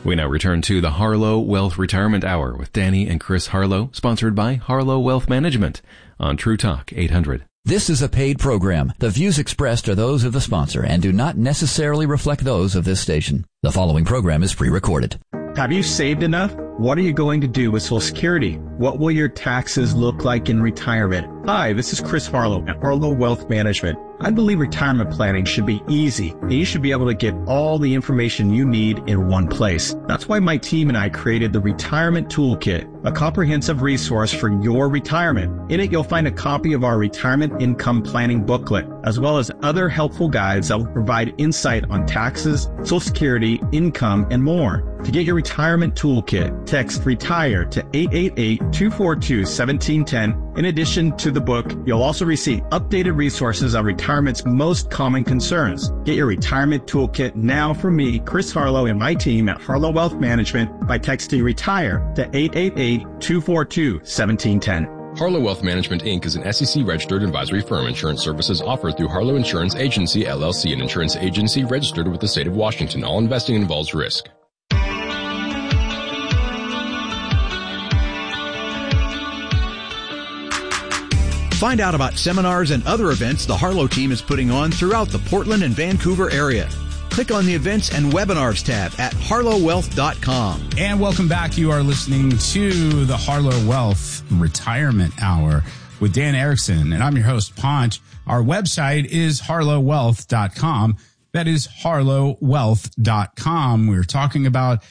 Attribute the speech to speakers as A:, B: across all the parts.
A: We now return to the Harlow Wealth Retirement Hour with Danny and Chris Harlow, sponsored by Harlow Wealth Management on True Talk 800.
B: This is a paid program. The views expressed are those of the sponsor and do not necessarily reflect those of this station. The following program is pre-recorded.
C: Have you saved enough? What are you going to do with Social Security? What will your taxes look like in retirement? Hi, this is Chris Harlow at Harlow Wealth Management. I believe retirement planning should be easy, and you should be able to get all the information you need in one place. That's why my team and I created the Retirement Toolkit, a comprehensive resource for your retirement. In it, you'll find a copy of our retirement income planning booklet, as well as other helpful guides that will provide insight on taxes, Social Security, income, and more. To get your Retirement Toolkit, text RETIRE to 888-242-1710. In addition to the book, you'll also receive updated resources on retirement's most common concerns. Get your Retirement Toolkit now from me, Chris Harlow, and my team at Harlow Wealth Management by texting RETIRE to 888-242-1710.
D: Harlow Wealth Management, Inc. is an SEC-registered advisory firm. Insurance services offered through Harlow Insurance Agency, LLC, an insurance agency registered with the state of Washington. All investing involves risk.
E: Find out about seminars and other events the Harlow team is putting on throughout the Portland and Vancouver area. Click on the Events and Webinars tab at harlowwealth.com.
F: And welcome back. You are listening to the Harlow Wealth Retirement Hour with Dan Erickson, and I'm your host, Ponch. Our website is harlowwealth.com. That is harlowwealth.com. We're talking about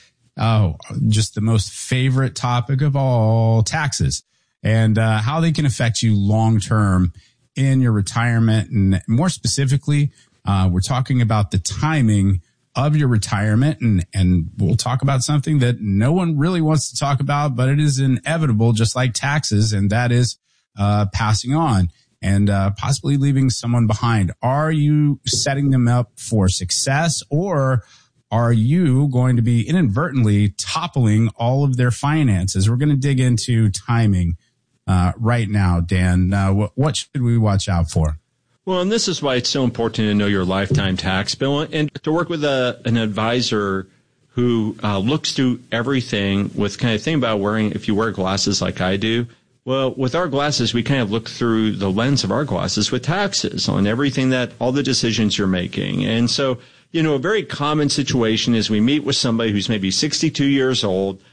F: just the most favorite topic of all, taxes, and how they can affect you long-term in your retirement. And more specifically, we're talking about the timing of your retirement, and we'll talk about something that no one really wants to talk about, but it is inevitable, just like taxes, and that is passing on and possibly leaving someone behind. Are you setting them up for success, or are you going to be inadvertently toppling all of their finances? We're going to dig into timing right now, Dan. What should we watch out for?
G: Well, and this is why it's so important to know your lifetime tax bill and to work with an advisor who looks through everything with kind of thing about wearing, if you wear glasses like I do. Well, with our glasses, we kind of look through the lens of our glasses with taxes on everything that all the decisions you're making. And so, a very common situation is we meet with somebody who's maybe 62 years old.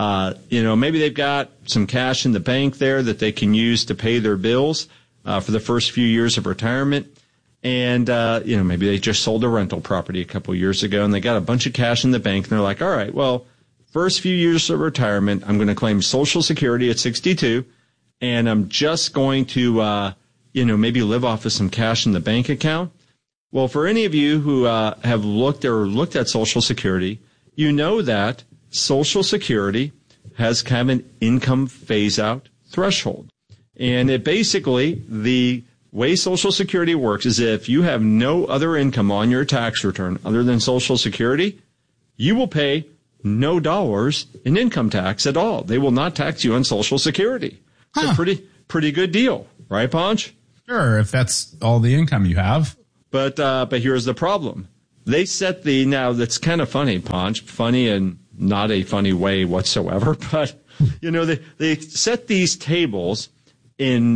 G: Maybe they've got some cash in the bank there that they can use to pay their bills for the first few years of retirement. And, maybe they just sold a rental property a couple of years ago and they got a bunch of cash in the bank and they're like, all right, well, first few years of retirement, I'm going to claim Social Security at 62 and I'm just going to, maybe live off of some cash in the bank account. Well, for any of you who have looked at Social Security, you know that Social Security has kind of an income phase-out threshold. And it basically, the way Social Security works is if you have no other income on your tax return other than Social Security, you will pay no dollars in income tax at all. They will not tax you on Social Security. It's a pretty good deal, right, Ponch?
F: Sure, if that's all the income you have.
G: But here's the problem. They set now that's kind of funny, Ponch, funny and not a funny way whatsoever, but, they set these tables in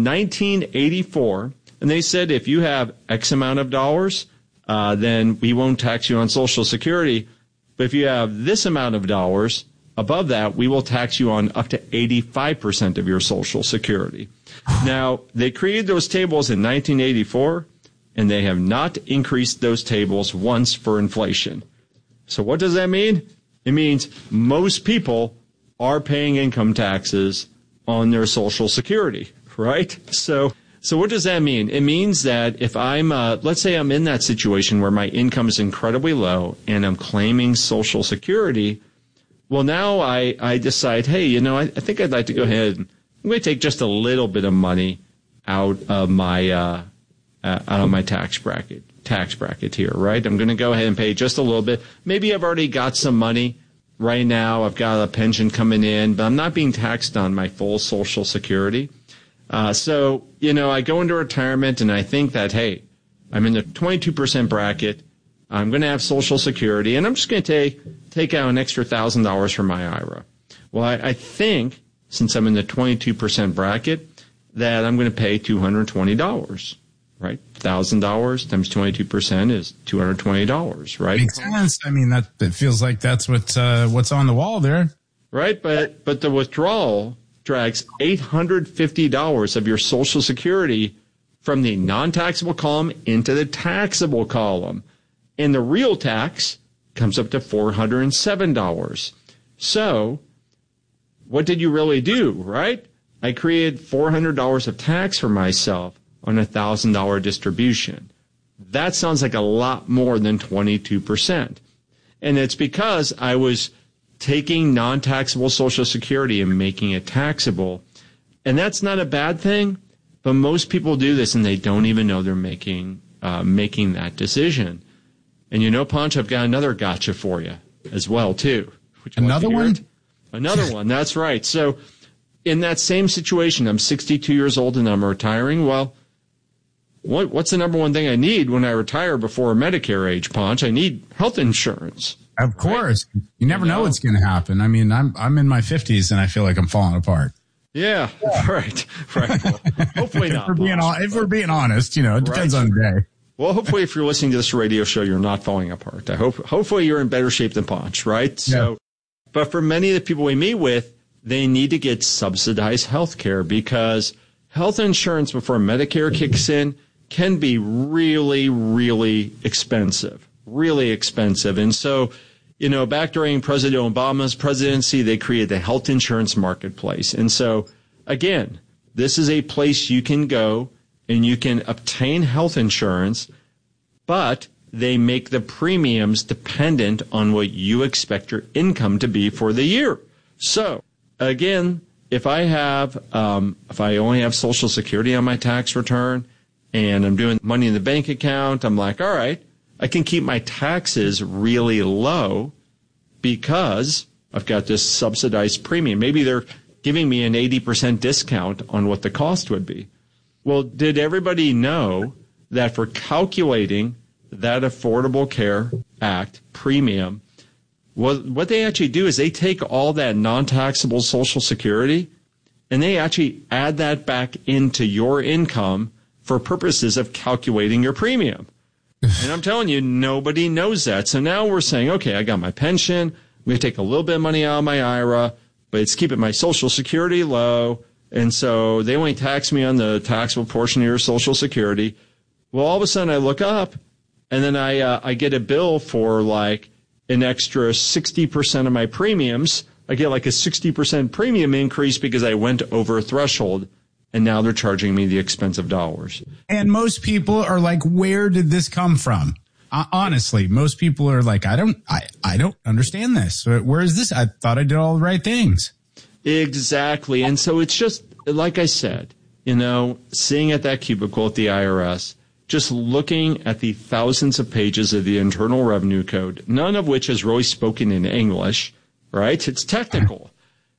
G: 1984, and they said if you have X amount of dollars, then we won't tax you on Social Security. But if you have this amount of dollars above that, we will tax you on up to 85% of your Social Security. Now, they created those tables in 1984, and they have not increased those tables once for inflation. So what does that mean? It means most people are paying income taxes on their Social Security, right? So what does that mean? It means that if I'm, let's say I'm in that situation where my income is incredibly low and I'm claiming Social Security, well, now I decide, hey, I think I'd like to go ahead and I'm going to take just a little bit of money out of my tax bracket here, right? I'm going to go ahead and pay just a little bit. Maybe I've already got some money right now. I've got a pension coming in, but I'm not being taxed on my full Social Security. So I go into retirement and I think that, hey, I'm in the 22% bracket. I'm going to have Social Security and I'm just going to take out an extra $1,000 from my IRA. Well, I think, since I'm in the 22% bracket, that I'm going to pay $220, right? $1,000 times 22% is $220, right?
F: Makes sense. I mean, that it feels like that's what's on the wall there.
G: Right, but the withdrawal drags $850 of your Social Security from the non-taxable column into the taxable column. And the real tax comes up to $407. So what did you really do, right? I created $400 of tax for myself on a $1,000 distribution. That sounds like a lot more than 22%. And it's because I was taking non-taxable Social Security and making it taxable. And that's not a bad thing, but most people do this and they don't even know they're making that decision. And you know, Ponch, I've got another gotcha for you as well, too.
F: Another one?
G: Another one, that's right. So in that same situation, I'm 62 years old and I'm retiring. Well, what's the number one thing I need when I retire before Medicare age, Ponch? I need health insurance.
F: Of course. Right? You never know what's going to happen. I mean, I'm in my 50s and I feel like I'm falling apart.
G: Yeah. Right. Well, hopefully not.
F: If we're being honest, it depends on the day.
G: Well, hopefully if you're listening to this radio show, you're not falling apart. Hopefully you're in better shape than Ponch, right? So, but for many of the people we meet with, they need to get subsidized health care because health insurance before Medicare kicks in can be really, really expensive. And so, back during President Obama's presidency, they created the health insurance marketplace. And so, again, this is a place you can go and you can obtain health insurance, but they make the premiums dependent on what you expect your income to be for the year. So, again, if I only have Social Security on my tax return and I'm doing money in the bank account, I'm like, all right, I can keep my taxes really low because I've got this subsidized premium. Maybe they're giving me an 80% discount on what the cost would be. Well, did everybody know that for calculating that Affordable Care Act premium, what they actually do is they take all that non-taxable Social Security and they actually add that back into your income for purposes of calculating your premium. And I'm telling you, nobody knows that. So now we're saying, okay, I got my pension. I'm going to take a little bit of money out of my IRA, but it's keeping my Social Security low. And so they only tax me on the taxable portion of your Social Security. Well, all of a sudden I look up and then I get a bill for like an extra 60% of my premiums. I get like a 60% premium increase because I went over a threshold. And now they're charging me the expensive dollars.
F: And most people are like, where did this come from? Honestly, most people are like, I don't understand this. Where is this? I thought I did all the right things.
G: Exactly. And so it's just, like I said, sitting at that cubicle at the IRS, just looking at the thousands of pages of the Internal Revenue Code, none of which is really spoken in English, right? It's technical.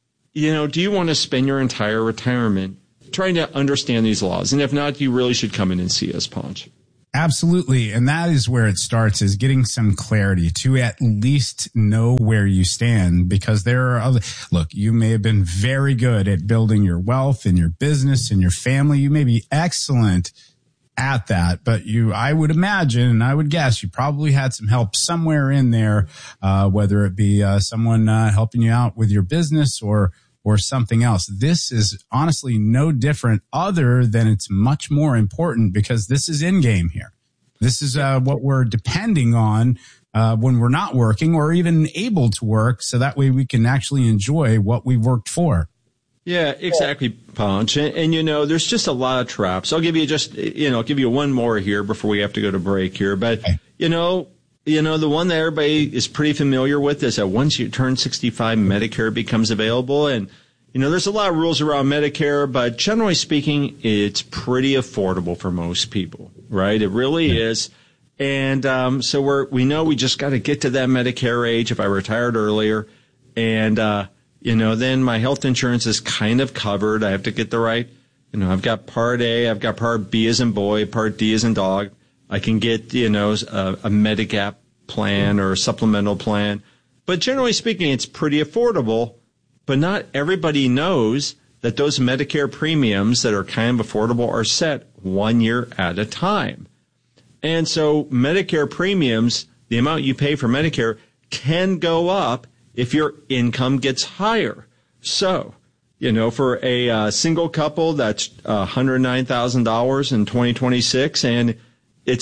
G: Do you want to spend your entire retirement trying to understand these laws? And if not, you really should come in and see us, Ponch.
F: Absolutely. And that is where it starts, is getting some clarity to at least know where you stand, because there are look, you may have been very good at building your wealth and your business and your family. You may be excellent at that, but I would imagine, and I would guess, you probably had some help somewhere in there, whether it be someone helping you out with your business or something else. This is honestly no different, other than it's much more important because this is in game here. This is what we're depending on when we're not working or even able to work, so that way we can actually enjoy what we worked for.
G: Yeah, exactly, Ponch. And there's just a lot of traps. I'll give you one more here before we have to go to break here. But, the one that everybody is pretty familiar with is that once you turn 65, Medicare becomes available. And, there's a lot of rules around Medicare, but generally speaking, it's pretty affordable for most people, right? It really is. And so we know we just got to get to that Medicare age if I retired earlier. And, then my health insurance is kind of covered. I have to get the right, I've got Part A, I've got Part B as in boy, Part D as in dog. I can get, a Medigap plan or a supplemental plan. But generally speaking, it's pretty affordable. But not everybody knows that those Medicare premiums that are kind of affordable are set 1 year at a time. And so Medicare premiums, the amount you pay for Medicare, can go up if your income gets higher. So, for a single couple, that's $109,000 in 2026, and it's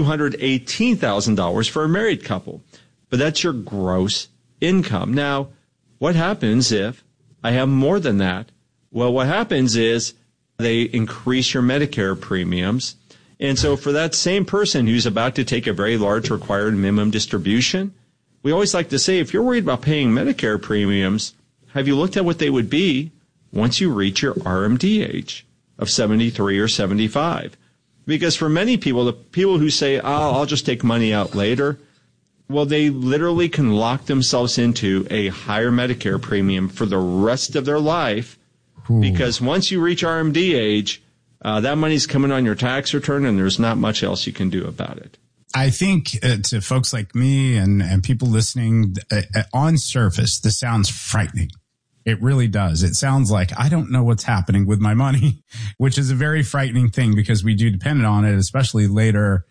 G: $218,000 for a married couple. But that's your gross income. Now, what happens if I have more than that? Well, what happens is they increase your Medicare premiums. And so for that same person who's about to take a very large required minimum distribution, we always like to say, if you're worried about paying Medicare premiums, have you looked at what they would be once you reach your RMD age of 73 or 75? Because for many people, the people who say, I'll just take money out later, well, they literally can lock themselves into a higher Medicare premium for the rest of their life. Ooh. Because once you reach RMD age, that money's coming on your tax return, and there's not much else you can do about it.
F: I think to folks like me and people listening, on surface, this sounds frightening. It really does. It sounds like I don't know what's happening with my money, which is a very frightening thing because we do depend on it, especially later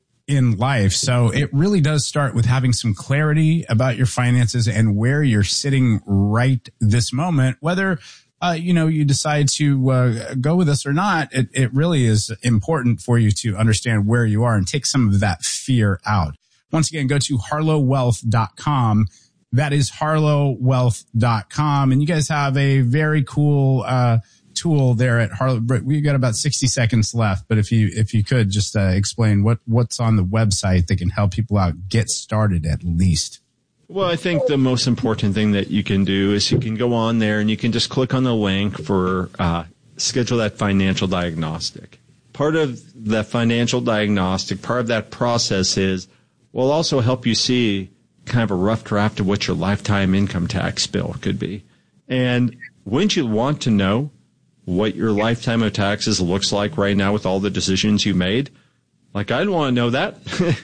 F: in life. So it really does start with having some clarity about your finances and where you're sitting right this moment, whether you decide to go with us or not. It really is important for you to understand where you are and take some of that fear out. Once again, go to harlowwealth.com. That is harlowwealth.com. And you guys have a very cool tool there at Harlow. We've got about 60 seconds left, but if you could just explain what's on the website that can help people out get started at least.
G: Well, I think the most important thing that you can do is you can go on there and you can just click on the link for schedule that financial diagnostic. Part of the financial diagnostic, part of that process will also help you see kind of a rough draft of what your lifetime income tax bill could be. And wouldn't you want to know what your lifetime of taxes looks like right now with all the decisions you made? Like, I'd want to know that.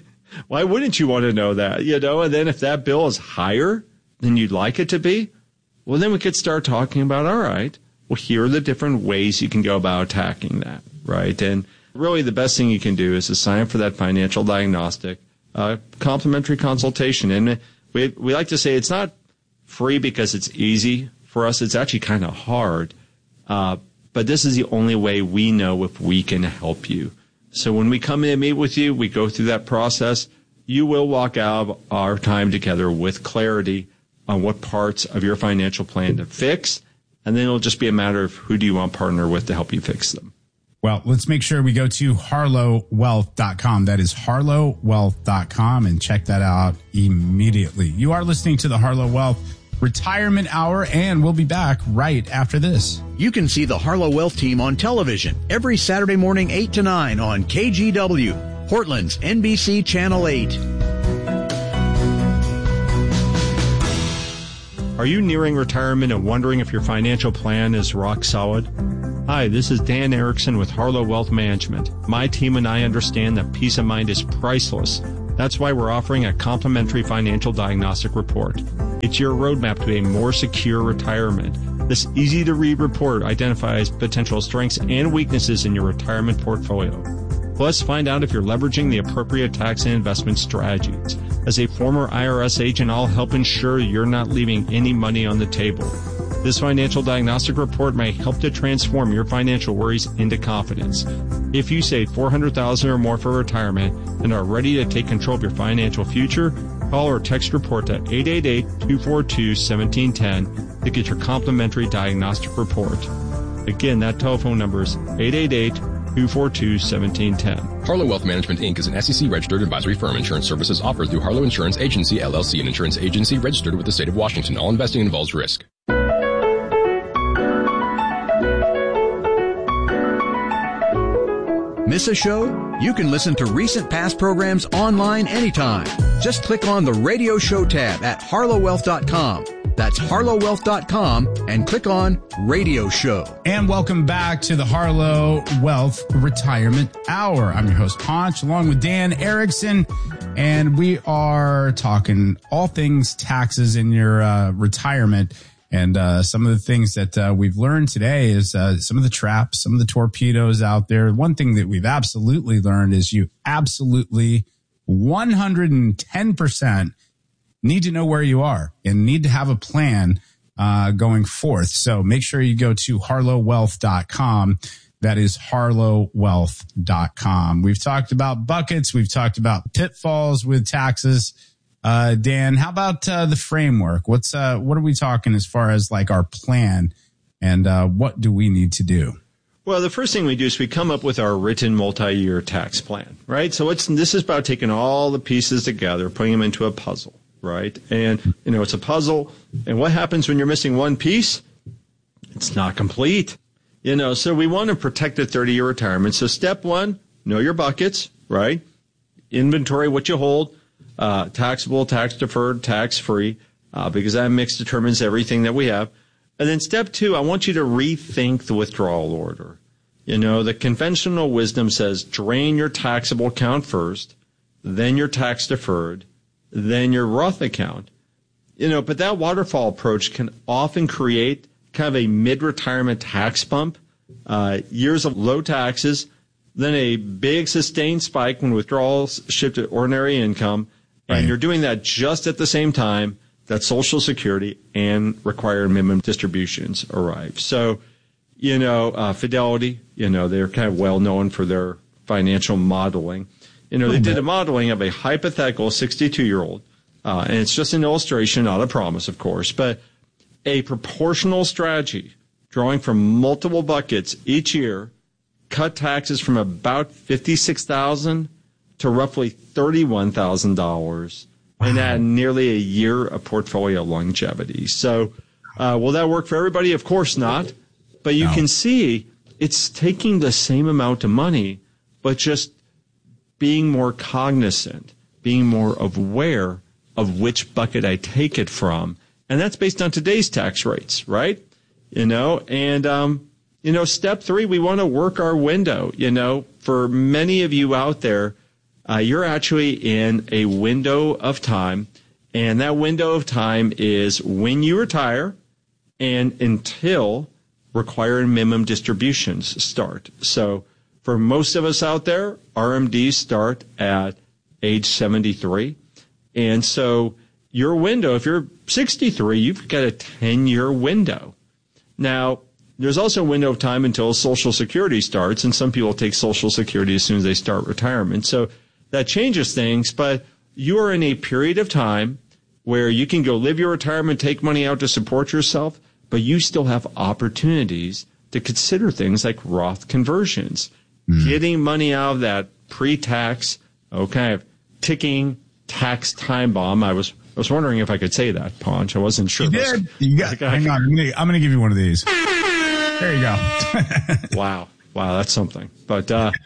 G: Why wouldn't you want to know that? And then if that bill is higher than you'd like it to be, well, then we could start talking about, all right, well, here are the different ways you can go about attacking that, right? And really the best thing you can do is to sign up for that financial diagnostic, complimentary consultation. And we like to say it's not free because it's easy for us. It's actually kind of hard. But this is the only way we know if we can help you. So when we come in and meet with you, we go through that process. You will walk out of our time together with clarity on what parts of your financial plan to fix. And then it'll just be a matter of who do you want to partner with to help you fix them.
F: Well, let's make sure we go to harlowwealth.com. That is harlowwealth.com, and check that out immediately. You are listening to the Harlow Wealth Retirement Hour, and we'll be back right after this.
E: You can see the Harlow Wealth team on television every Saturday morning 8 to 9 on KGW, Portland's NBC Channel 8.
G: Are you nearing retirement and wondering if your financial plan is rock solid? Hi, this is Dan Erickson with Harlow Wealth Management. My team and I understand that peace of mind is priceless. That's why we're offering a complimentary financial diagnostic report. It's your roadmap to a more secure retirement. This easy-to-read report identifies potential strengths and weaknesses in your retirement portfolio. Plus, find out if you're leveraging the appropriate tax and investment strategies. As a former IRS agent, I'll help ensure you're not leaving any money on the table. This financial diagnostic report may help to transform your financial worries into confidence. If you save $400,000 or more for retirement and are ready to take control of your financial future, call or text report to 888-242-1710 to get your complimentary diagnostic report. Again, that telephone number is 888-242-1710.
D: Harlow Wealth Management, Inc. is an SEC-registered advisory firm. Insurance services offered through Harlow Insurance Agency, LLC, an insurance agency registered with the state of Washington. All investing involves risk.
E: Miss a show? You can listen to recent past programs online anytime. Just click on the radio show tab at harlowwealth.com. That's harlowwealth.com and click on radio show.
F: And welcome back to the Harlow Wealth Retirement Hour. I'm your host, Ponch, along with Dan Erickson. And we are talking all things taxes in your retirement. And some of the things that we've learned today is some of the traps, some of the torpedoes out there. One thing that we've absolutely learned is you absolutely 110% need to know where you are and need to have a plan going forth. So make sure you go to harlowwealth.com. That is harlowwealth.com. We've talked about buckets. We've talked about pitfalls with taxes. Dan, how about the framework? What are we talking as far as like our plan and what do we need to do?
G: Well, the first thing we do is we come up with our written multi-year tax plan, right? So this is about taking all the pieces together, putting them into a puzzle, right? And, it's a puzzle. And what happens when you're missing one piece? It's not complete. So we want to protect a 30-year retirement. So step one, know your buckets, right? Inventory what you hold, taxable, tax deferred, tax free, because that mix determines everything that we have. And then step two, I want you to rethink the withdrawal order. The conventional wisdom says drain your taxable account first, then your tax deferred, then your Roth account. But that waterfall approach can often create kind of a mid-retirement tax bump, years of low taxes, then a big sustained spike when withdrawals shift to ordinary income, and you're doing that just at the same time that Social Security and required minimum distributions arrive. So, Fidelity, they're kind of well known for their financial modeling. They did a modeling of a hypothetical 62-year-old, and it's just an illustration, not a promise, of course, but a proportional strategy, drawing from multiple buckets each year, cut taxes from about $56,000 to roughly $31,000, and add nearly a year of portfolio longevity. So, will that work for everybody? Of course not. But you can see it's taking the same amount of money, but just being more cognizant, being more aware of which bucket I take it from. And that's based on today's tax rates, right? Step three, we want to work our window. For many of you out there, you're actually in a window of time, and that window of time is when you retire and until required minimum distributions start. So for most of us out there, RMDs start at age 73. And so your window, if you're 63, you've got a 10-year window. Now, there's also a window of time until Social Security starts, and some people take Social Security as soon as they start retirement. So that changes things, but you are in a period of time where you can go live your retirement, take money out to support yourself, but you still have opportunities to consider things like Roth conversions, getting money out of that pre-tax, ticking tax time bomb. I was wondering if I could say that, Ponch. I wasn't sure.
F: You did. Hang on. I'm going to give you one of these. There you go.
G: Wow, that's something. But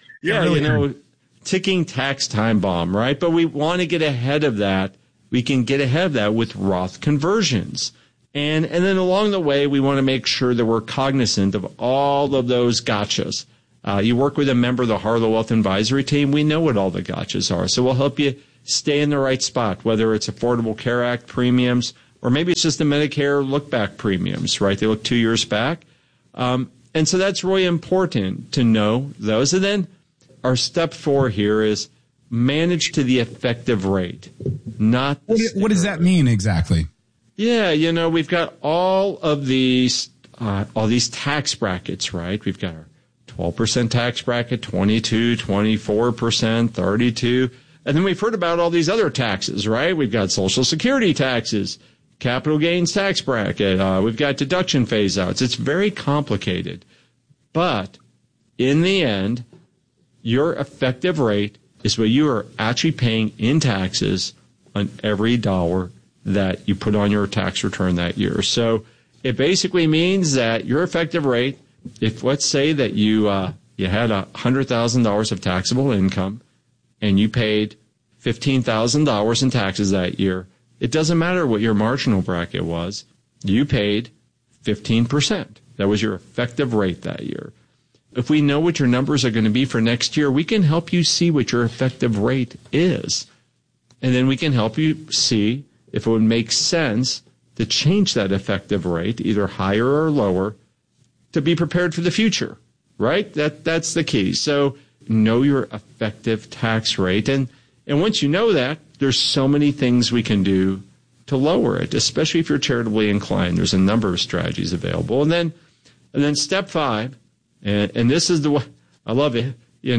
G: ticking tax time bomb, right? But we want to get ahead of that. We can get ahead of that with Roth conversions. And then along the way, we want to make sure that we're cognizant of all of those gotchas. You work with a member of the Harlow Wealth Advisory team. We know what all the gotchas are. So we'll help you stay in the right spot, whether it's Affordable Care Act premiums, or maybe it's just the Medicare look-back premiums, right? They look 2 years back. And so that's really important to know those. And then our step 4 here is manage to the effective rate, not the
F: What does that mean exactly?
G: Yeah, we've got all these tax brackets, right? We've got our 12% tax bracket, 22, 24%, 32. And then we've heard about all these other taxes, right? We've got Social Security taxes, capital gains tax bracket. We've got deduction phase outs. It's very complicated. But in the end, your effective rate is what you are actually paying in taxes on every dollar that you put on your tax return that year. So it basically means that your effective rate, if let's say that you had $100,000 of taxable income and you paid $15,000 in taxes that year, it doesn't matter what your marginal bracket was. You paid 15%. That was your effective rate that year. If we know what your numbers are going to be for next year, we can help you see what your effective rate is. And then we can help you see if it would make sense to change that effective rate, either higher or lower, to be prepared for the future, right? That's the key. So know your effective tax rate. And once you know that, there's so many things we can do to lower it, especially if you're charitably inclined. There's a number of strategies available. And then step 5, and this is the one, I love it.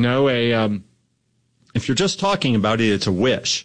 G: If you're just talking about it, it's a wish.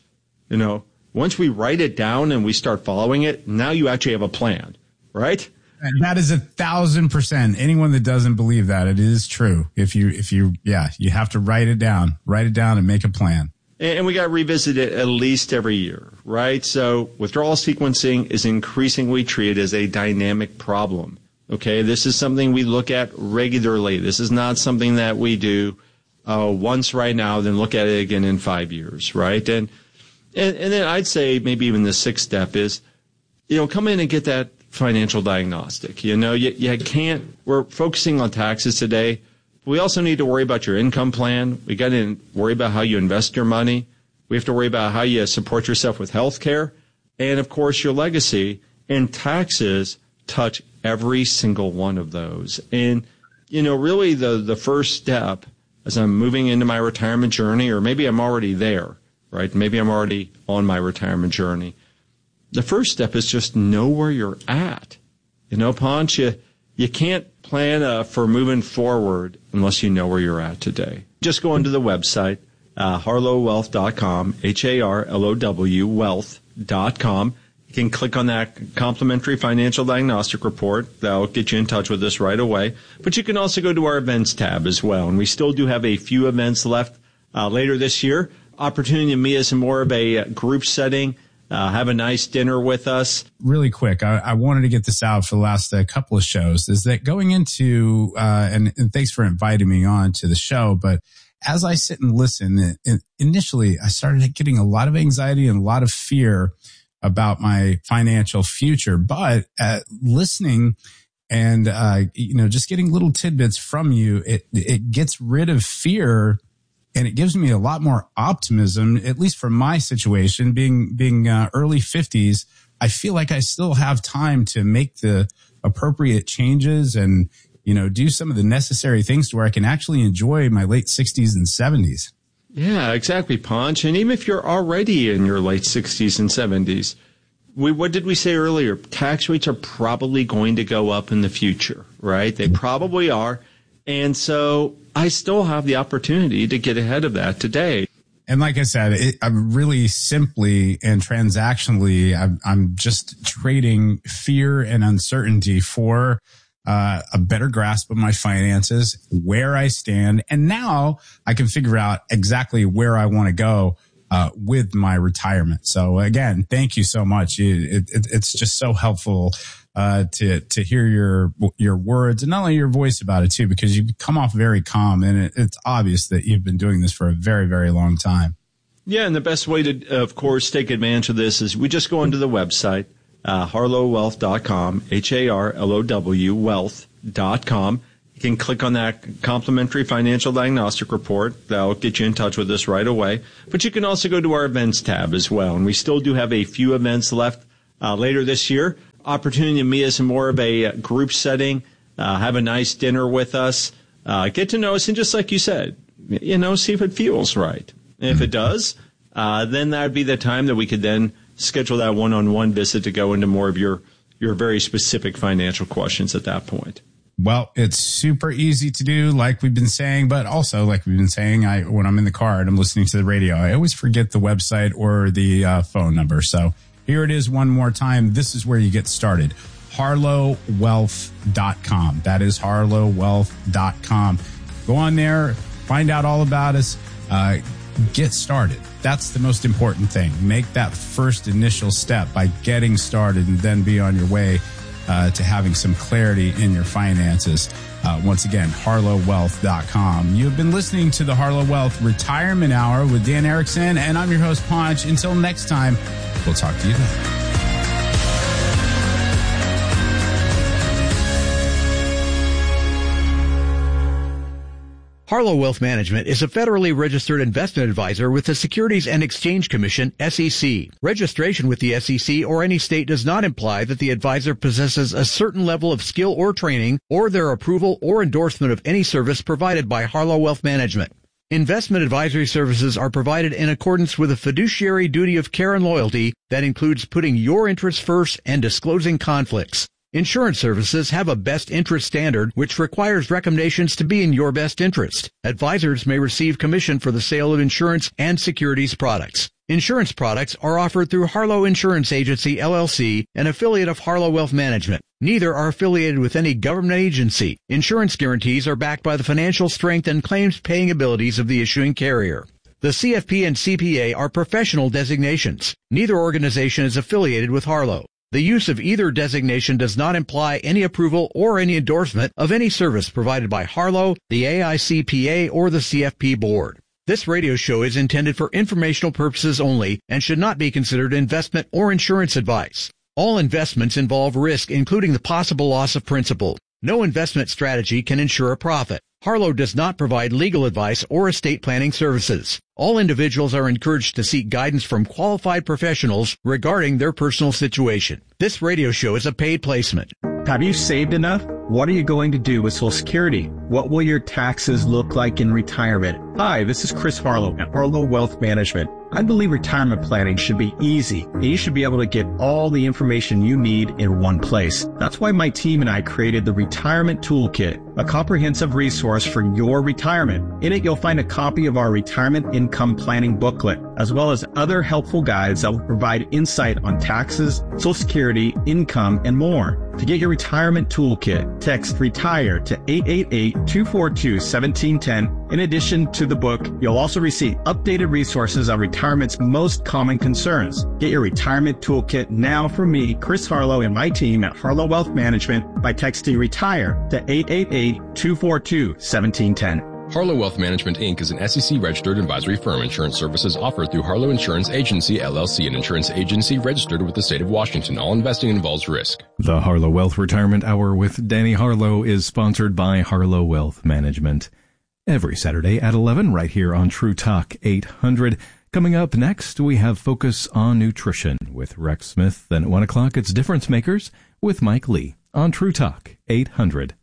G: Once we write it down and we start following it, now you actually have a plan, right?
F: And that is 1,000%. Anyone that doesn't believe that, it is true. If you have to write it down and make a plan.
G: And we got to revisit it at least every year, right? So withdrawal sequencing is increasingly treated as a dynamic problem. Okay, this is something we look at regularly. This is not something that we do once right now, then look at it again in 5 years, right? And then I'd say maybe even the 6th step is, come in and get that financial diagnostic. You can't, we're focusing on taxes today. We also need to worry about your income plan. We got to worry about how you invest your money. We have to worry about how you support yourself with health care. And of course, your legacy. And taxes touch every single one of those. And, really the first step as I'm moving into my retirement journey, or maybe I'm already there, right? Maybe I'm already on my retirement journey. The first step is just know where you're at. Ponch, you can't plan for moving forward unless you know where you're at today. Just go onto the website, harlowwealth.com, HARLOW wealth.com. You can click on that complimentary financial diagnostic report. That'll get you in touch with us right away. But you can also go to our events tab as well. And we still do have a few events left later this year. Opportunity to meet us in more of a group setting. Have a nice dinner with us.
F: Really quick, I wanted to get this out for the last couple of shows, is that going into, and thanks for inviting me on to the show, but as I sit and listen, initially I started getting a lot of anxiety and a lot of fear about my financial future, but listening and, just getting little tidbits from you, it gets rid of fear. And it gives me a lot more optimism, at least for my situation, being early 50s. I feel like I still have time to make the appropriate changes and, do some of the necessary things to where I can actually enjoy my late 60s and 70s.
G: Yeah, exactly, Ponch. And even if you're already in your late 60s and 70s, what did we say earlier? Tax rates are probably going to go up in the future, right? They probably are. And so I still have the opportunity to get ahead of that today.
F: And like I said, I'm really simply and transactionally, I'm just trading fear and uncertainty for a better grasp of my finances, where I stand. And now I can figure out exactly where I want to go with my retirement. So again, thank you so much. It's just so helpful to hear your words and not only your voice about it too, because you come off very calm and it's obvious that you've been doing this for a very, very long time.
G: Yeah. And the best way to, of course, take advantage of this is we just go onto the website, harlowwealth.com, HARLOW wealth.com. You can click on that complimentary financial diagnostic report. That'll get you in touch with us right away. But you can also go to our events tab as well. And we still do have a few events left later this year. Opportunity to meet us in more of a group setting, have a nice dinner with us, get to know us, and just like you said, see if it feels right. And if it does, then that would be the time that we could then schedule that one-on-one visit to go into more of your very specific financial questions at that point.
F: Well, it's super easy to do, like we've been saying, but also like we've been saying, when I'm in the car and I'm listening to the radio, I always forget the website or the phone number. So here it is one more time. This is where you get started. harlowwealth.com. That is harlowwealth.com. Go on there, find out all about us, get started. That's the most important thing. Make that first initial step by getting started and then be on your way to having some clarity in your finances. Once again, harlowwealth.com. You've been listening to the Harlow Wealth Retirement Hour with Dan Erickson, and I'm your host, Ponch. Until next time, we'll talk to you then.
E: Harlow Wealth Management is a federally registered investment advisor with the Securities and Exchange Commission, SEC. Registration with the SEC or any state does not imply that the advisor possesses a certain level of skill or training or their approval or endorsement of any service provided by Harlow Wealth Management. Investment advisory services are provided in accordance with a fiduciary duty of care and loyalty that includes putting your interests first and disclosing conflicts. Insurance services have a best interest standard which requires recommendations to be in your best interest. Advisors may receive commission for the sale of insurance and securities products. Insurance products are offered through Harlow Insurance Agency, LLC, an affiliate of Harlow Wealth Management. Neither are affiliated with any government agency. Insurance guarantees are backed by the financial strength and claims-paying abilities of the issuing carrier. The CFP and CPA are professional designations. Neither organization is affiliated with Harlow. The use of either designation does not imply any approval or any endorsement of any service provided by Harlow, the AICPA, or the CFP board. This radio show is intended for informational purposes only and should not be considered investment or insurance advice. All investments involve risk, including the possible loss of principal. No investment strategy can ensure a profit. Harlow does not provide legal advice or estate planning services. All individuals are encouraged to seek guidance from qualified professionals regarding their personal situation. This radio show is a paid placement.
C: Have you saved enough? What are you going to do with Social Security? What will your taxes look like in retirement? Hi, this is Chris Harlow at Harlow Wealth Management. I believe retirement planning should be easy, and you should be able to get all the information you need in one place. That's why my team and I created the Retirement Toolkit, a comprehensive resource for your retirement. In it, you'll find a copy of our retirement income planning booklet, as well as other helpful guides that will provide insight on taxes, Social Security, income, and more. To get your retirement toolkit, text RETIRE to 888-242-1710. In addition to the book, you'll also receive updated resources on retirement's most common concerns. Get your retirement toolkit now from me, Chris Harlow, and my team at Harlow Wealth Management by texting RETIRE to 888-242-1710.
D: Harlow Wealth Management, Inc. is an SEC-registered advisory firm. Insurance services offered through Harlow Insurance Agency, LLC, an insurance agency registered with the state of Washington. All investing involves risk.
A: The Harlow Wealth Retirement Hour with Danny Harlow is sponsored by Harlow Wealth Management. Every Saturday at 11 right here on True Talk 800. Coming up next, we have Focus on Nutrition with Rex Smith. Then at 1 o'clock, it's Difference Makers with Mike Lee on True Talk 800.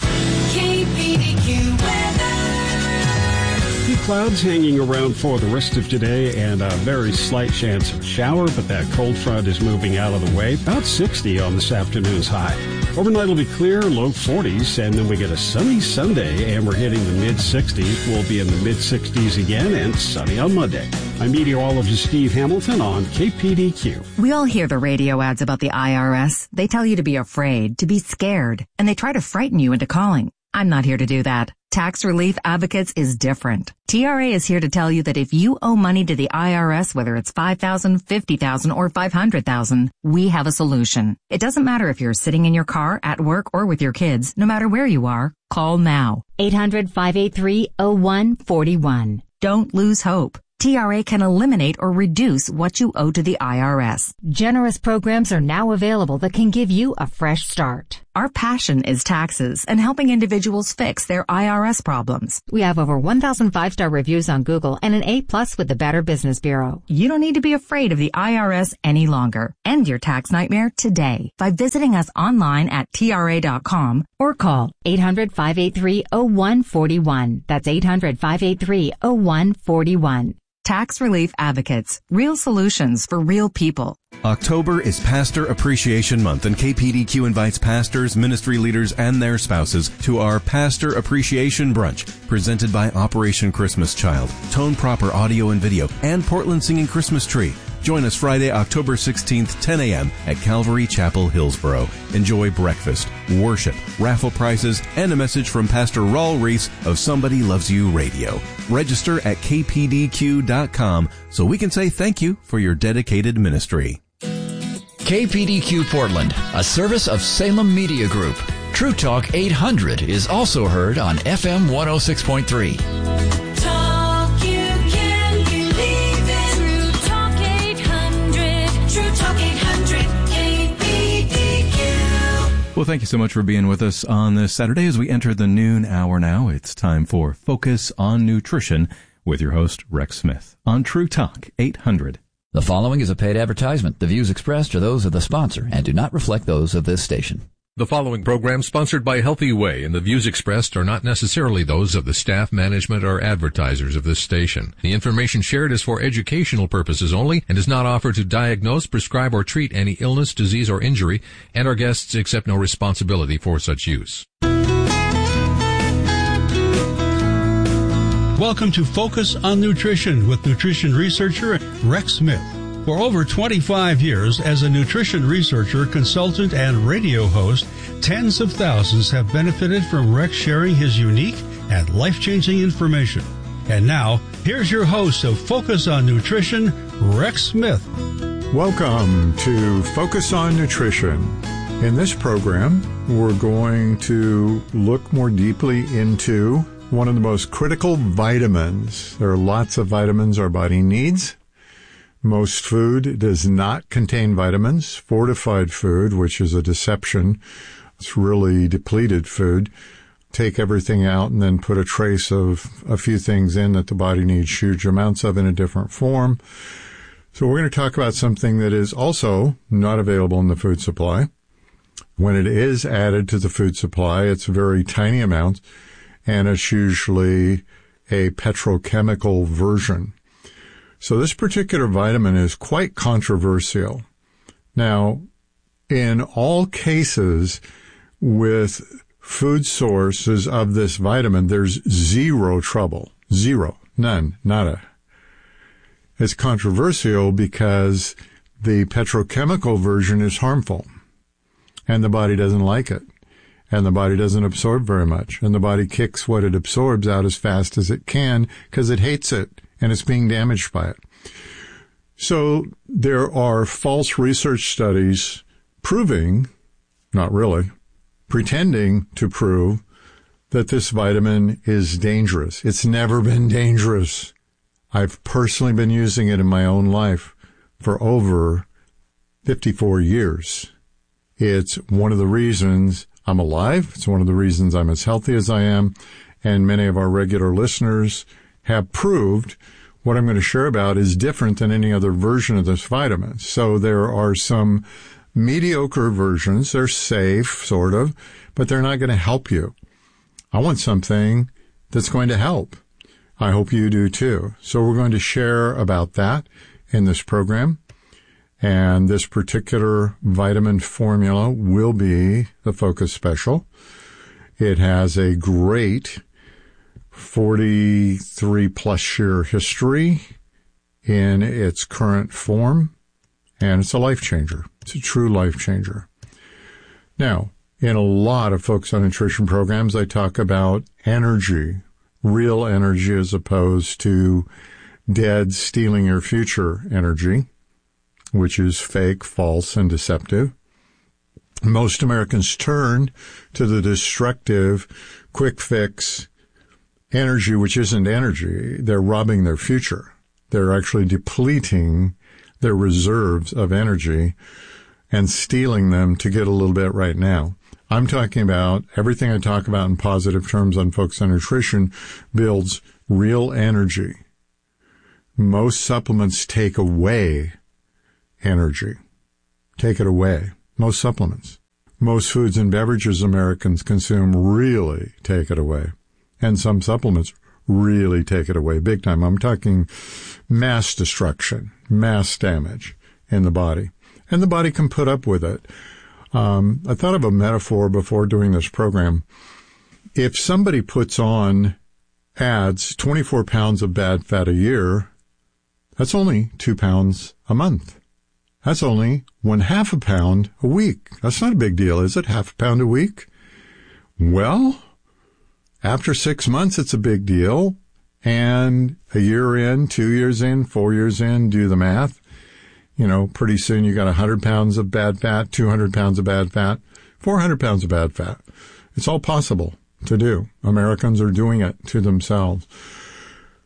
H: KPDQ weather. Few clouds hanging around for the rest of today and a very slight chance of shower, but that cold front is moving out of the way. About 60 on this afternoon's high. Overnight will be clear, low 40s, and then we get a sunny Sunday, and we're hitting the mid-60s. We'll be in the mid-60s again, and sunny on Monday. I'm meteorologist Steve Hamilton on KPDQ.
I: We all hear the radio ads about the IRS. They tell you to be afraid, to be scared, and they try to frighten you into calling. I'm not here to do that. Tax Relief Advocates is different. TRA is here to tell you that if you owe money to the IRS, whether it's $5,000, $50,000, or $500,000, we have a solution. It doesn't matter if you're sitting in your car, at work, or with your kids. No matter where you are, call now. 800-583-0141. Don't lose hope. TRA can eliminate or reduce what you owe to the IRS.
J: Generous programs are now available that can give you a fresh start.
I: Our passion is taxes and helping individuals fix their IRS problems.
J: We have over 1,000 5-star reviews on Google and an A+ with the Better Business Bureau.
I: You don't need to be afraid of the IRS any longer. End your tax nightmare today by visiting us online at TRA.com or call
J: 800-583-0141. That's 800-583-0141.
I: Tax Relief Advocates. Real solutions for real people.
A: October is Pastor Appreciation Month, and KPDQ invites pastors, ministry leaders, and their spouses to our Pastor Appreciation Brunch, presented by Operation Christmas Child, Tone Proper Audio and Video, and Portland Singing Christmas Tree. Join us Friday, October 16th, 10 a.m. at Calvary Chapel, Hillsboro. Enjoy breakfast, worship, raffle prizes, and a message from Pastor Raul Reese of Somebody Loves You Radio. Register at kpdq.com so we can say thank you for your dedicated ministry.
B: KPDQ Portland, a service of Salem Media Group. True Talk 800 is also heard on FM 106.3.
A: Well, thank you so much for being with us on this Saturday as we enter the noon hour now. It's time for Focus on Nutrition with your host, Rex Smith, on True Talk 800.
B: The following is a paid advertisement. The views expressed are those of the sponsor and do not reflect those of this station.
K: The following program sponsored by Healthy Way, and the views expressed are not necessarily those of the staff, management, or advertisers of this station. The information shared is for educational purposes only and is not offered to diagnose, prescribe, or treat any illness, disease, or injury, and our guests accept no responsibility for such use.
H: Welcome to Focus on Nutrition with nutrition researcher Rex Smith. For over 25 years as a nutrition researcher, consultant, and radio host, tens of thousands have benefited from Rex sharing his unique and life-changing information. And now, here's your host of Focus on Nutrition, Rex Smith.
L: Welcome to Focus on Nutrition. In this program, we're going to look more deeply into one of the most critical vitamins. There are lots of vitamins our body needs. Most food does not contain vitamins. Fortified food, which is a deception, it's really depleted food. Take everything out and then put a trace of a few things in that the body needs huge amounts of in a different form. So we're going to talk about something that is also not available in the food supply. When it is added to the food supply, it's a very tiny amount, and it's usually a petrochemical version. So this particular vitamin is quite controversial. Now, in all cases with food sources of this vitamin, there's zero trouble. Zero. None. Nada. It's controversial because the petrochemical version is harmful, and the body doesn't like it, and the body doesn't absorb very much, and the body kicks what it absorbs out as fast as it can because it hates it, and it's being damaged by it. So there are false research studies proving, not really, pretending to prove that this vitamin is dangerous. It's never been dangerous. I've personally been using it in my own life for over 54 years. It's one of the reasons I'm alive. It's one of the reasons I'm as healthy as I am. And many of our regular listeners have proved what I'm going to share about is different than any other version of this vitamin. So there are some mediocre versions. They're safe, sort of, but they're not going to help you. I want something that's going to help. I hope you do too. So we're going to share about that in this program. And this particular vitamin formula will be the Focus Special. It has a great 43-plus year history in its current form, and it's a life changer. It's a true life changer. Now, in a lot of Focus on Nutrition programs, I talk about energy, real energy as opposed to dead, stealing your future energy, which is fake, false, and deceptive. Most Americans turn to the destructive, quick fix energy, which isn't energy. They're robbing their future. They're actually depleting their reserves of energy and stealing them to get a little bit right now. I'm talking about everything I talk about in positive terms on Focus on Nutrition builds real energy. Most supplements take away energy. Take it away. Most supplements. Most foods and beverages Americans consume really take it away. And some supplements really take it away big time. I'm talking mass destruction, mass damage in the body. And the body can put up with it. I thought of a metaphor before doing this program. If somebody puts on, adds 24 pounds of bad fat a year, that's only 2 pounds a month. That's only 1/2 a pound a week. That's not a big deal, is it? 1/2 pound a week? Well, after 6 months, it's a big deal. And a year in, 2 years in, 4 years in, do the math. You know, pretty soon you got 100 pounds of bad fat, 200 pounds of bad fat, 400 pounds of bad fat. It's all possible to do. Americans are doing it to themselves.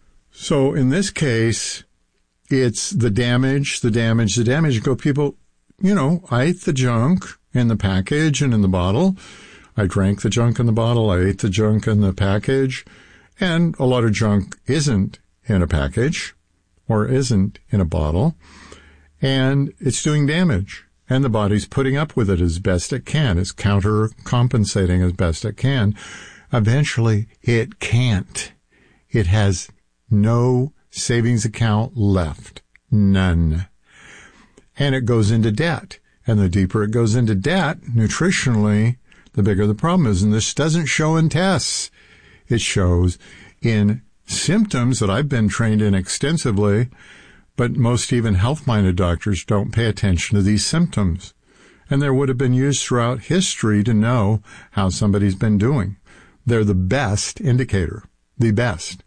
L: So in this case, it's the damage. Go, people, I ate the junk in the package and in the bottle. I drank the junk in the bottle. I ate the junk in the package. And a lot of junk isn't in a package or isn't in a bottle. And it's doing damage. And the body's putting up with it as best it can. It's counter-compensating as best it can. Eventually, it can't. It has no savings account left. None. And it goes into debt. And the deeper it goes into debt, nutritionally, the bigger the problem is. And this doesn't show in tests. It shows in symptoms that I've been trained in extensively, but most even health-minded doctors don't pay attention to these symptoms. And there would have been used throughout history to know how somebody's been doing. They're the best indicator. The best.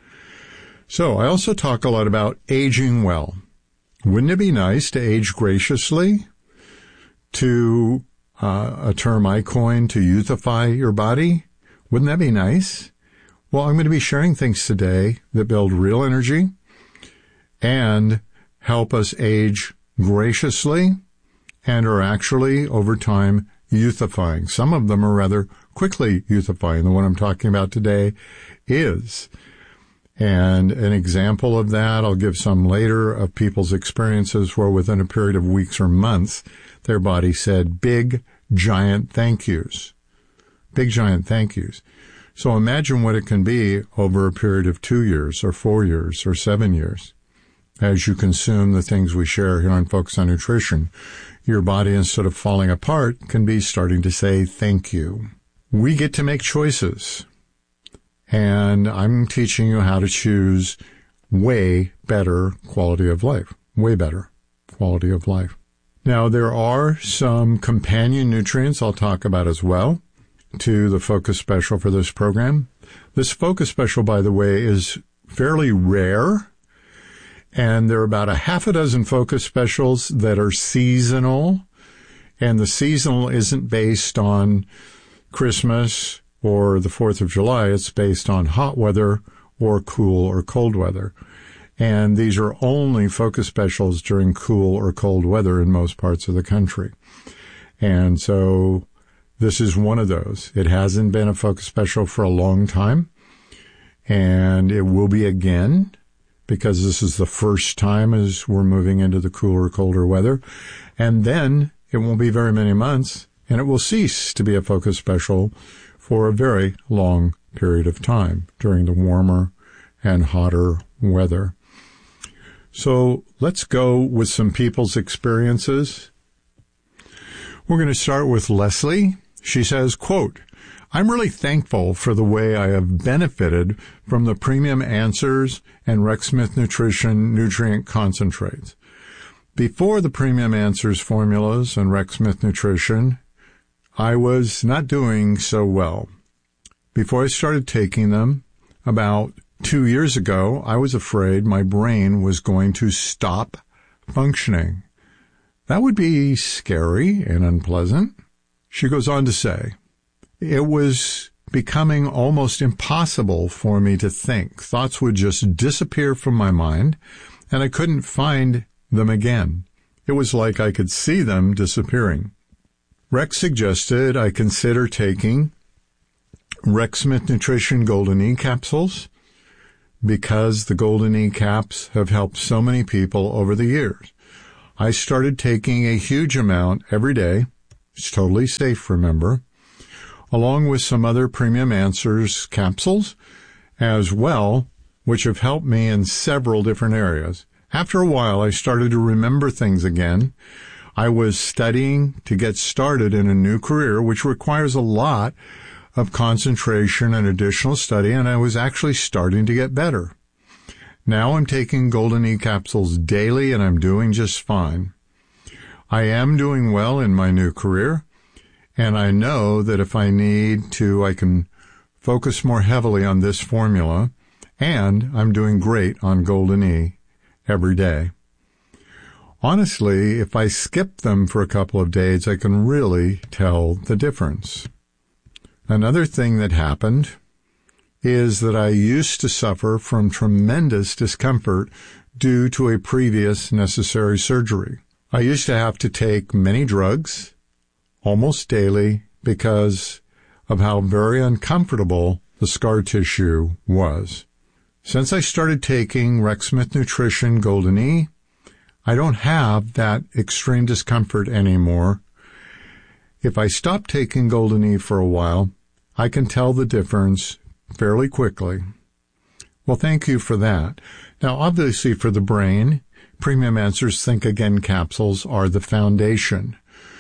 L: So I also talk a lot about aging well. Wouldn't it be nice to age graciously? To a term I coined, to youthify your body? Wouldn't that be nice? Well, I'm going to be sharing things today that build real energy and help us age graciously and are actually, over time, youthifying. Some of them are rather quickly youthifying. The one I'm talking about today is. And an example of that, I'll give some later, of people's experiences where within a period of weeks or months, their body said big, giant thank yous. Big, giant thank yous. So imagine what it can be over a period of 2 years or 4 years or 7 years. As you consume the things we share here on Focus on Nutrition, your body, instead of falling apart, can be starting to say thank you. We get to make choices. And I'm teaching you how to choose way better quality of life. Way better quality of life. Now, there are some companion nutrients I'll talk about as well to the Focus Special for this program. This Focus Special, by the way, is fairly rare. And there are about a half a dozen Focus Specials that are seasonal. And the seasonal isn't based on Christmas or the 4th of July. It's based on hot weather or cool or cold weather. And these are only Focus Specials during cool or cold weather in most parts of the country. And so this is one of those. It hasn't been a Focus Special for a long time, and it will be again, because this is the first time as we're moving into the cooler, colder weather. And then it won't be very many months, and it will cease to be a Focus Special for a very long period of time during the warmer and hotter weather. So let's go with some people's experiences. We're going to start with Leslie. She says, quote, I'm really thankful for the way I have benefited from the Premium Answers and Rex Smith Nutrition nutrient concentrates. Before the Premium Answers formulas and Rex Smith Nutrition, I was not doing so well. Before I started taking them, about 2 years ago, I was afraid my brain was going to stop functioning. That would be scary and unpleasant. She goes on to say, it was becoming almost impossible for me to think. Thoughts would just disappear from my mind, and I couldn't find them again. It was like I could see them disappearing. Rex suggested I consider taking Rex Smith Nutrition Golden E capsules because the Golden E caps have helped so many people over the years. I started taking a huge amount every day. It's totally safe, remember, along with some other Premium Answers capsules as well, which have helped me in several different areas. After a while, I started to remember things again. I was studying to get started in a new career, which requires a lot of concentration and additional study, and I was actually starting to get better. Now I'm taking Golden E capsules daily, and I'm doing just fine. I am doing well in my new career, and I know that if I need to, I can focus more heavily on this formula, and I'm doing great on Golden E every day. Honestly, if I skip them for a couple of days, I can really tell the difference. Another thing that happened is that I used to suffer from tremendous discomfort due to a previous necessary surgery. I used to have to take many drugs almost daily because of how very uncomfortable the scar tissue was. Since I started taking Rex Smith Nutrition Golden E, I don't have that extreme discomfort anymore. If I stop taking Golden E for a while, I can tell the difference fairly quickly. Well, thank you for that. Now, obviously for the brain, Premium Answers Think Again capsules are the foundation.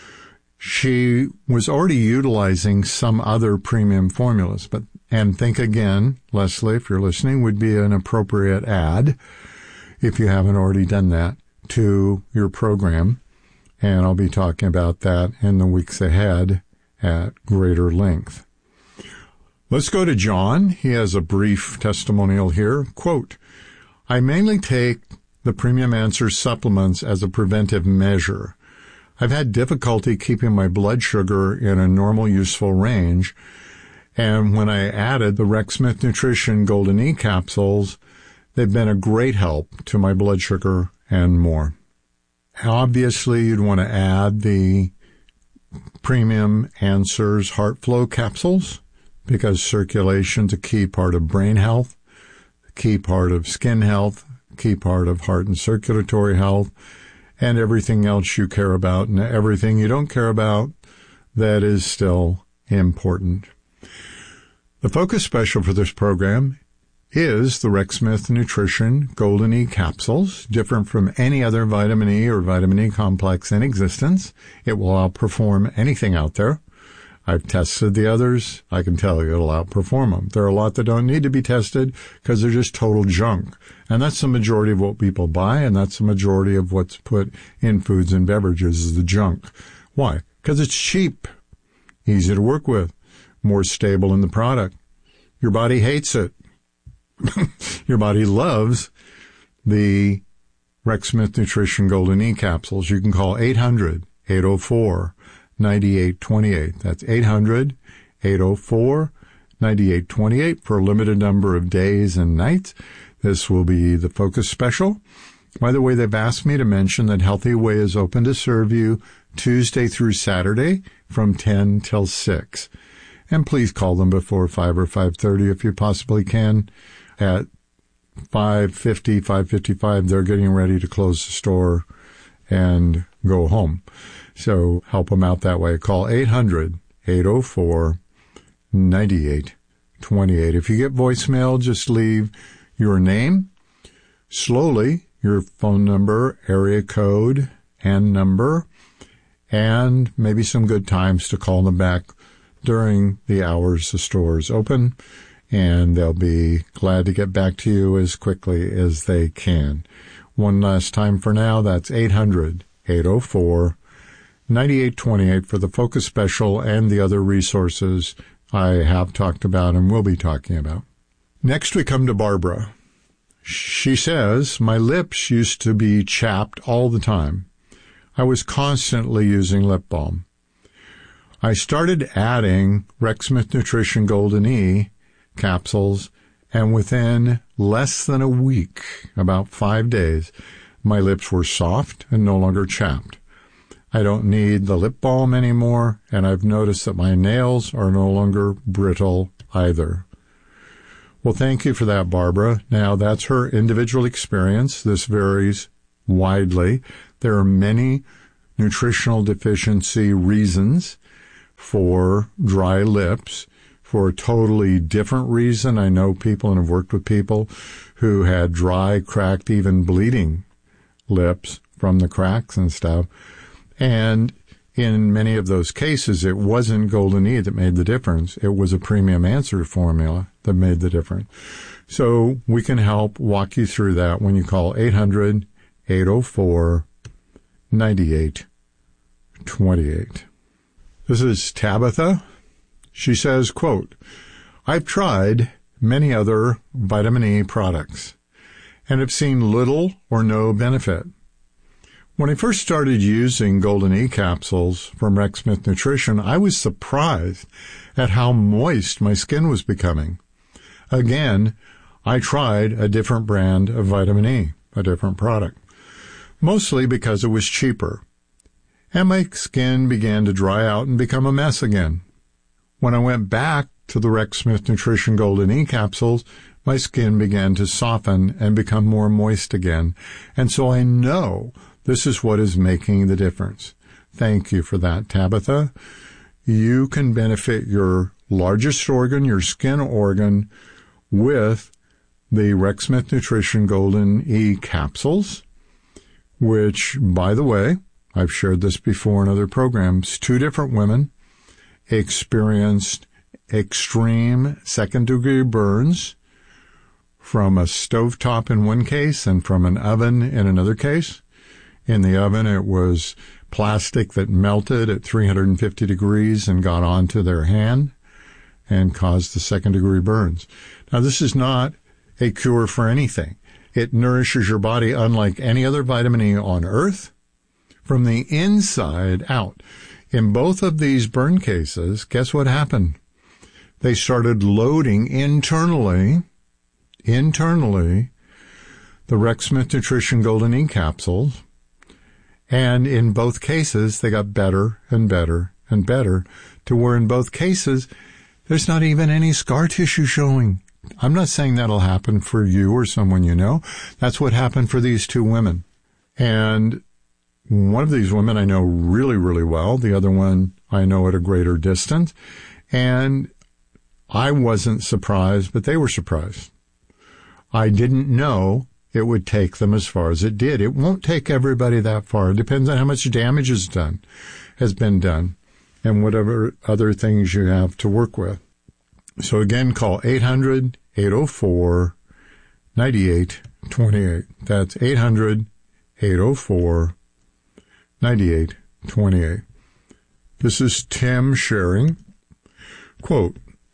L: She was already utilizing some other premium formulas, and Think Again, Leslie, if you're listening, would be an appropriate add, if you haven't already done that, to your program. And I'll be talking about that in the weeks ahead at greater length. Let's go to John. He has a brief testimonial here. Quote, I mainly take the Premium Answers supplements as a preventive measure. I've had difficulty keeping my blood sugar in a normal, useful range, and when I added the Rex Smith Nutrition Golden E capsules, they've been a great help to my blood sugar and more. Obviously, you'd want to add the Premium Answers Heart Flow capsules because circulation's a key part of brain health, a key part of skin health, a key part of heart and circulatory health, and everything else you care about and everything you don't care about that is still important. The focus special for this program is the Rex Smith Nutrition Golden E capsules, different from any other vitamin E or vitamin E complex in existence. It will outperform anything out there. I've tested the others. I can tell you it'll outperform them. There are a lot that don't need to be tested because they're just total junk. And that's the majority of what people buy, and that's the majority of what's put in foods and beverages is the junk. Why? Because it's cheap, easy to work with, more stable in the product. Your body hates it. Your body loves the Rex Smith Nutrition Golden E capsules. You can call 800-804-9828. That's 800-804-9828 for a limited number of days and nights. This will be the focus special. By the way, they've asked me to mention that Healthy Way is open to serve you Tuesday through Saturday from 10 till 6. And please call them before 5 or 5:30 if you possibly can. At 5:50, 5:55, they're getting ready to close the store and go home. So help them out that way. Call 800-804-9828. If you get voicemail, just leave your name, slowly your phone number, area code, and number, and maybe some good times to call them back during the hours the store is open, and they'll be glad to get back to you as quickly as they can. One last time for now, that's 800-804-9828 for the focus special and the other resources I have talked about and will be talking about. Next, we come to Barbara. She says, my lips used to be chapped all the time. I was constantly using lip balm. I started adding Rex Smith Nutrition Golden E capsules, and within less than a week, about 5 days, my lips were soft and no longer chapped. I don't need the lip balm anymore, and I've noticed that my nails are no longer brittle either. Well, thank you for that, Barbara. Now, that's her individual experience. This varies widely. There are many nutritional deficiency reasons for dry lips. For a totally different reason, I know people and have worked with people who had dry, cracked, even bleeding lips from the cracks and stuff. And in many of those cases, it wasn't Golden E that made the difference. It was a Premium Answer formula that made the difference. So we can help walk you through that when you call 800-804-9828. This is Tabitha. She says, quote, I've tried many other vitamin E products and have seen little or no benefit. When I first started using Golden E capsules from Rex Smith Nutrition, I was surprised at how moist my skin was becoming. Again, I tried a different brand of vitamin E, a different product. mostly because it was cheaper. And my skin began to dry out and become a mess again. When I went back to the Rex Smith Nutrition Golden E capsules, my skin began to soften and become more moist again. And so I know this is what is making the difference. Thank you for that, Tabitha. You can benefit your largest organ, your skin organ, with the Rex Smith Nutrition Golden E capsules, which, by the way, I've shared this before in other programs, 2 different women experienced extreme second-degree burns from a stovetop in one case and from an oven in another case. In the oven, it was plastic that melted at 350 degrees and got onto their hand and caused the second-degree burns. Now, this is not a cure for anything. It nourishes your body unlike any other vitamin E on earth from the inside out. In both of these burn cases, guess what happened? They started loading internally, the Rex Smith Nutrition Golden E capsules, and in both cases, they got better and better and better to where in both cases, there's not even any scar tissue showing. I'm not saying that'll happen for you or someone you know. That's what happened for these 2 women. And one of these women I know really, really well. The other one I know at a greater distance. And I wasn't surprised, but they were surprised. I didn't know it would take them as far as it did. It won't take everybody that far. It depends on how much damage has been done, and whatever other things you have to work with. So again, call 800-804-9828. That's 800-804-9828. This is Tim sharing. Quote,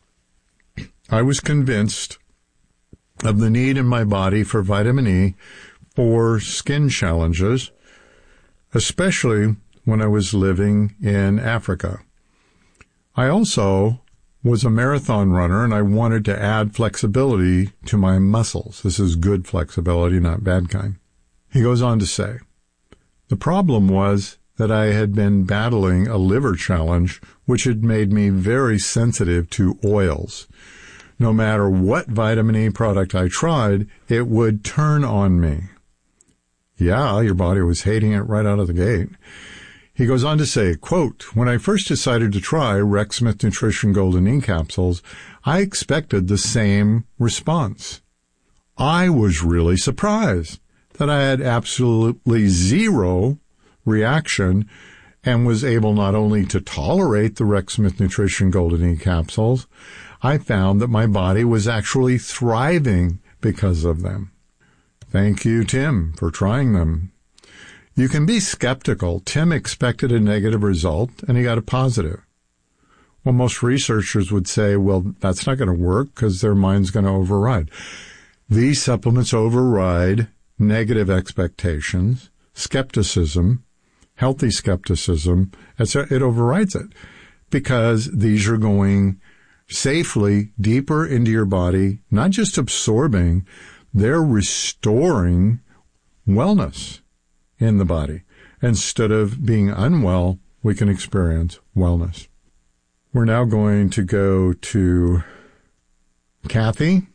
L: I was convinced of the need in my body for vitamin E for skin challenges, especially when I was living in Africa. I also was a marathon runner, and I wanted to add flexibility to my muscles. This is good flexibility, not bad kind. He goes on to say, the problem was that I had been battling a liver challenge, which had made me very sensitive to oils. No matter what vitamin E product I tried, it would turn on me. Yeah, your body was hating it right out of the gate. He goes on to say, quote, when I first decided to try Rex Smith Nutrition Golden E capsules, I expected the same response. I was really surprised that I had absolutely zero reaction and was able not only to tolerate the Rex Smith Nutrition Golden E capsules, I found that my body was actually thriving because of them. Thank you, Tim, for trying them. You can be skeptical. Tim expected a negative result, and he got a positive. Well, most researchers would say, well, that's not going to work because their mind's going to override. These supplements override negative expectations, skepticism, healthy skepticism. It overrides it because these are going safely deeper into your body, not just absorbing, they're restoring wellness in the body. Instead of being unwell, we can experience wellness. We're now going to go to Kathy,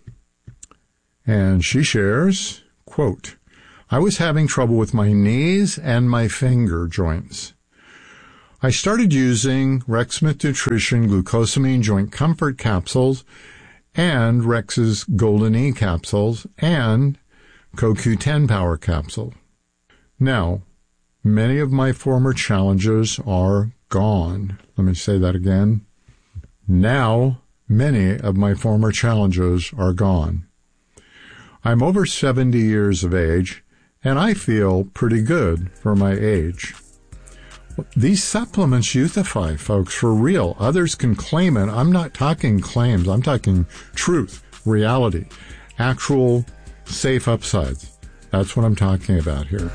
L: and she shares, quote, I was having trouble with my knees and my finger joints. I started using Rex Smith Nutrition Glucosamine Joint Comfort capsules and Rex's Golden E capsules and CoQ10 Power capsule. Now, many of my former challenges are gone. Let me say that again. Now, many of my former challenges are gone. I'm over 70 years of age, and I feel pretty good for my age. These supplements euthify, folks, for real. Others can claim it. I'm not talking claims. I'm talking truth, reality, actual safe upsides. That's what I'm talking about here.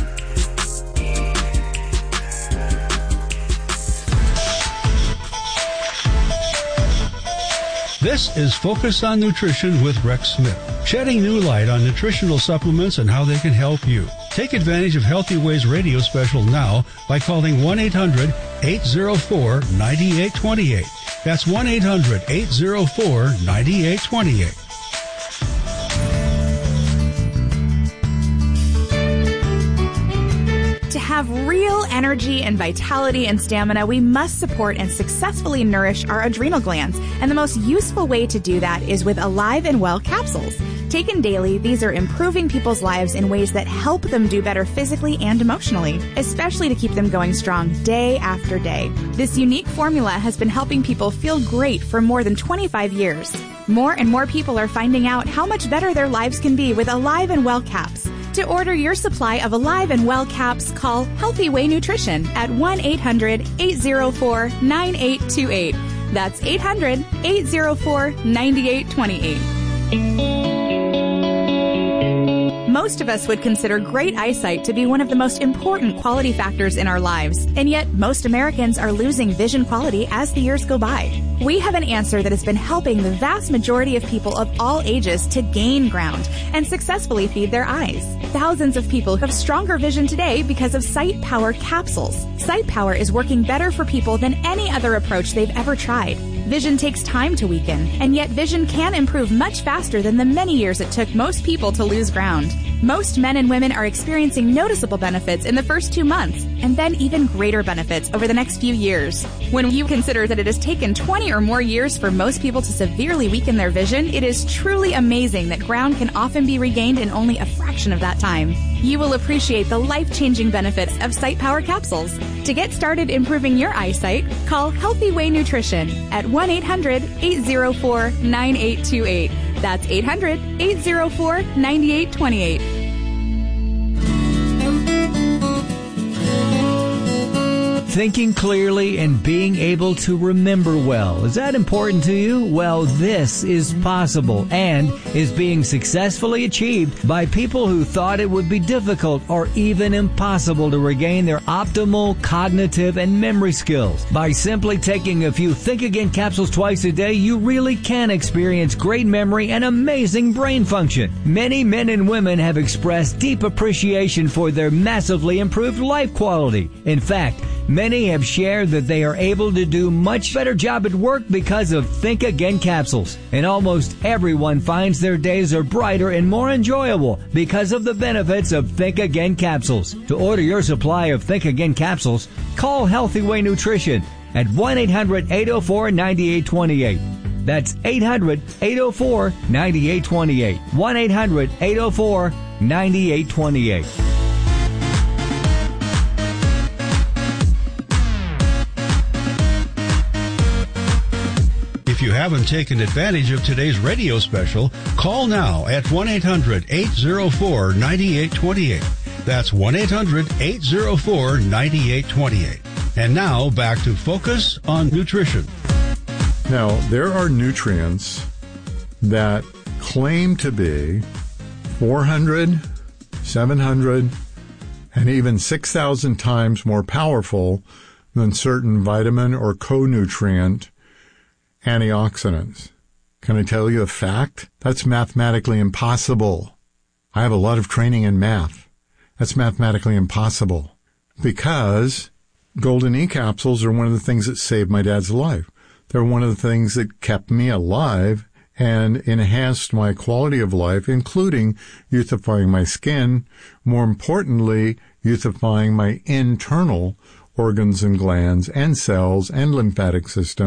H: This is Focus on Nutrition with Rex Smith, shedding new light on nutritional supplements and how they can help you. Take advantage of Healthy Ways radio special now by calling 1-800-804-9828. That's 1-800-804-9828.
M: To have real energy and vitality and stamina, we must support and successfully nourish our adrenal glands. And the most useful way to do that is with Alive and Well capsules. Taken daily, these are improving people's lives in ways that help them do better physically and emotionally, especially to keep them going strong day after day. This unique formula has been helping people feel great for more than 25 years. More and more people are finding out how much better their lives can be with Alive and Well caps. To order your supply of Alive and Well caps, call Healthy Way Nutrition at 1-800-804-9828. That's 800-804-9828. Most of us would consider great eyesight to be one of the most important quality factors in our lives, and yet most Americans are losing vision quality as the years go by. We have an answer that has been helping the vast majority of people of all ages to gain ground and successfully feed their eyes. Thousands of people have stronger vision today because of Sight Power capsules. Sight Power is working better for people than any other approach they've ever tried. Vision takes time to weaken, and yet vision can improve much faster than the many years it took most people to lose ground. Most men and women are experiencing noticeable benefits in the first 2 months, and then even greater benefits over the next few years. When you consider that it has taken 20 or more years for most people to severely weaken their vision, it is truly amazing that ground can often be regained in only a fraction of that time. You will appreciate the life-changing benefits of Sight Power capsules. To get started improving your eyesight, call Healthy Way Nutrition at 1-800-804-9828. That's 800-804-9828.
N: Thinking clearly and being able to remember well. Is that important to you? Well, this is possible and is being successfully achieved by people who thought it would be difficult or even impossible to regain their optimal cognitive and memory skills. By simply taking a few Think Again capsules twice a day, you really can experience great memory and amazing brain function. Many men and women have expressed deep appreciation for their massively improved life quality. In fact, many have shared that they are able to do much better job at work because of Think Again capsules. And almost everyone finds their days are brighter and more enjoyable because of the benefits of Think Again capsules. To order your supply of Think Again capsules, call Healthy Way Nutrition at 1-800-804-9828. That's 800-804-9828. 1-800-804-9828.
H: If you haven't taken advantage of today's radio special, call now at 1-800-804-9828. That's 1-800-804-9828. And now back to Focus on Nutrition.
L: Now, there are nutrients that claim to be 400, 700, and even 6,000 times more powerful than certain vitamin or co-nutrient antioxidants. Can I tell you a fact? That's mathematically impossible. I have a lot of training in math. That's mathematically impossible because Golden E capsules are one of the things that saved my dad's life. They're one of the things that kept me alive and enhanced my quality of life, including youthifying my skin, more importantly, youthifying my internal organs and glands and cells and lymphatic system